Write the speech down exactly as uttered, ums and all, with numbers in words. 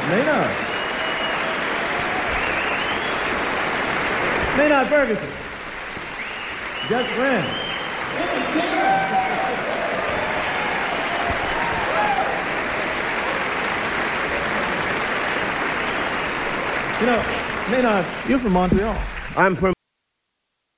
Maynard. Maynard Ferguson. Just ran. You know, Maynard, you're from Montreal. I'm from